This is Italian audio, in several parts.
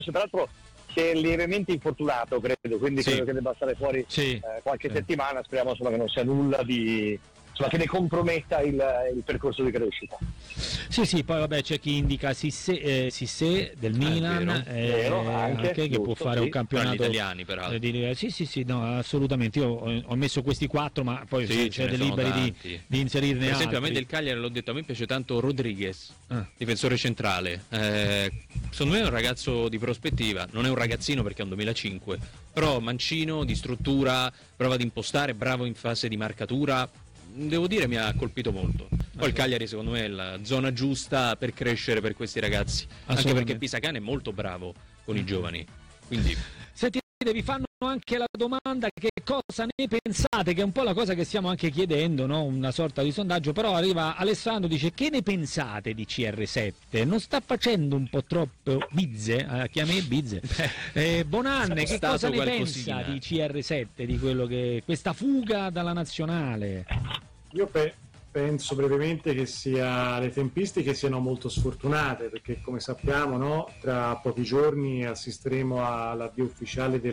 peraltro si è lievemente infortunato, credo, quindi credo che debba stare fuori qualche settimana. Speriamo insomma che non sia nulla di che ne comprometta il percorso di crescita. Sì, poi vabbè c'è chi indica Sissé del Milan, vero, anche che può fare un campionato. Gli italiani peraltro. Sì, no, assolutamente. Io ho messo questi 4, ma poi siete liberi di inserirne per esempio altri. A me del Cagliari, l'ho detto, a me piace tanto Rodriguez, difensore centrale. Secondo me è un ragazzo di prospettiva, non è un ragazzino perché è un 2005, però mancino, di struttura, prova ad impostare, bravo in fase di marcatura. Devo dire mi ha colpito molto. Poi il Cagliari secondo me è la zona giusta per crescere per questi ragazzi, anche perché Pisacane è molto bravo con i giovani. Quindi sentite, vi fanno anche la domanda che cosa ne pensate, che è un po' la cosa che stiamo anche chiedendo, no? Una sorta di sondaggio, però arriva Alessandro, dice: che ne pensate di CR7? Non sta facendo un po' troppo bizze? Chiami bizze. Bonanne, che cosa ne pensa di CR7, di quello che questa fuga dalla nazionale? Io penso brevemente che le tempistiche siano molto sfortunate, perché come sappiamo, no, tra pochi giorni assisteremo all'avvio ufficiale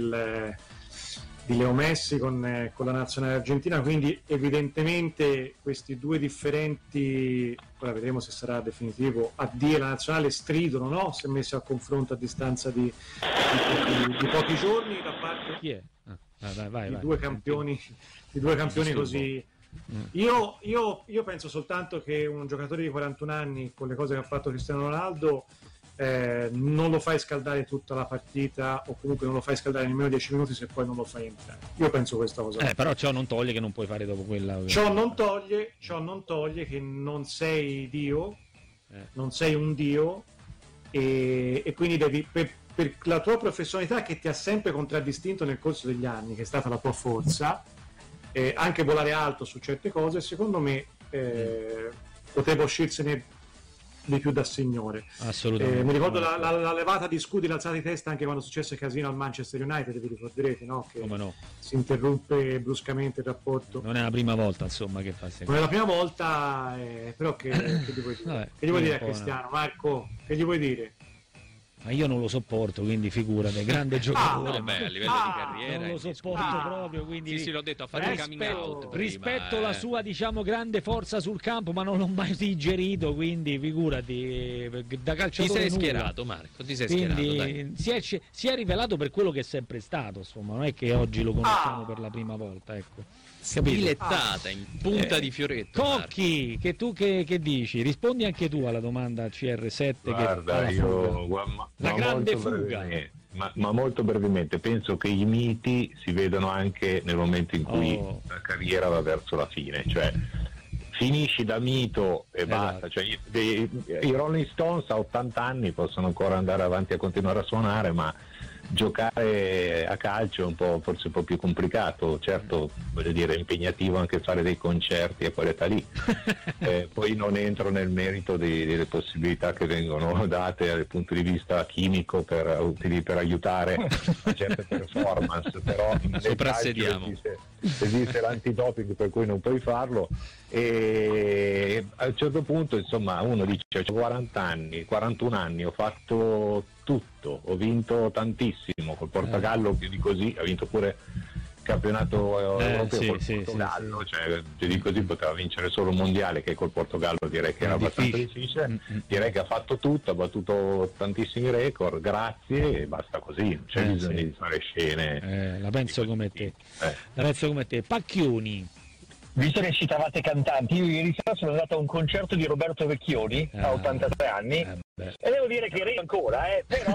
di Leo Messi con la nazionale argentina, quindi evidentemente questi due differenti, ora vedremo se sarà definitivo, addio alla nazionale, stridono, no? Se messi a confronto a distanza di pochi giorni da parte di due campioni così. Io penso soltanto che un giocatore di 41 anni, con le cose che ha fatto Cristiano Ronaldo, non lo fai scaldare tutta la partita, o comunque non lo fai scaldare nemmeno 10 minuti se poi non lo fai entrare. Io penso questa cosa. Però ciò non toglie che non puoi fare dopo quella. Ciò non toglie che non sei Dio, non sei un Dio, e quindi devi, per la tua professionalità che ti ha sempre contraddistinto nel corso degli anni, che è stata la tua forza, anche volare alto su certe cose, secondo me poteva uscirsene di più da signore. Assolutamente. Mi ricordo la levata di scudi, l'alzata di testa anche quando successe casino al Manchester United, vi ricorderete, no? Che si interrompe bruscamente il rapporto. Non è la prima volta, insomma, che fa. Non è la prima volta, però che gli vuoi dire? Vabbè, che gli vuoi dire a Cristiano? Marco, che gli vuoi dire? Ma io non lo sopporto, quindi figurate, grande giocatore. Vabbè, a livello di carriera non lo sopporto proprio, quindi sì, l'ho detto, ha fatto il coming out rispetto la sua, diciamo, grande forza sul campo, ma non l'ho mai digerito, quindi figurati, da calciatore ti sei schierato, Marco, ti sei schierato, dai. Si è rivelato per quello che è sempre stato, insomma, non è che oggi lo conosciamo per la prima volta, ecco. Dilettata in punta di fioretto. Cocchi, che tu che dici? Rispondi anche tu alla domanda CR7. Guarda, la grande fuga. Ma molto brevemente, penso che i miti si vedono anche nel momento in cui la carriera va verso la fine, cioè finisci da mito e basta, cioè, i Rolling Stones a 80 anni possono ancora andare avanti a continuare a suonare, ma giocare a calcio è forse un po' più complicato, certo, voglio dire, è impegnativo anche fare dei concerti e quell'età lì. Poi non entro nel merito delle possibilità che vengono date dal punto di vista chimico per aiutare a certe performance, però soprassediamo. Esiste l'antidoping per cui non puoi farlo, e a un certo punto, insomma, uno dice: ho 40 anni, 41 anni, ho fatto tutto, ho vinto tantissimo col Portogallo, più di così, ha vinto pure il campionato europeo col Portogallo, cioè più di così poteva vincere solo un mondiale, che col Portogallo direi che era abbastanza difficile. Direi che ha fatto tutto, ha battuto tantissimi record, grazie, e basta così, non c'è bisogno di fare scene. La penso come te. Pacchioni. Visto che citavate cantanti, io ieri sera sono andato a un concerto di Roberto Vecchioni a 83 anni e devo dire che ride ancora, però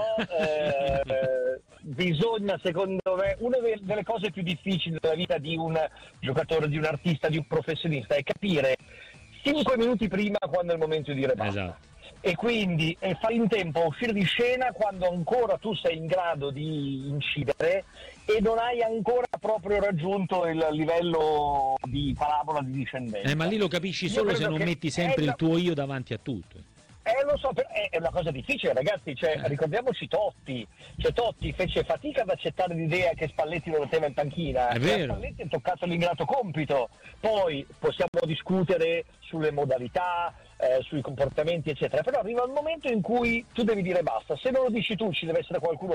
bisogna, secondo me, una delle cose più difficili della vita di un giocatore, di un artista, di un professionista è capire 5 minuti prima quando è il momento di dire basta. Esatto. E quindi fare in tempo a uscire di scena quando ancora tu sei in grado di incidere e non hai ancora proprio raggiunto il livello di parabola di discendenza. Ma lì lo capisci solo se non metti sempre il tuo io davanti a tutto. Lo so, è una cosa difficile, ragazzi, ricordiamoci Totti, Totti fece fatica ad accettare l'idea che Spalletti lo metteva in panchina, è vero. Spalletti è toccato l'ingrato compito, poi possiamo discutere sulle modalità, sui comportamenti eccetera, però arriva il momento in cui tu devi dire basta, se non lo dici tu ci deve essere qualcuno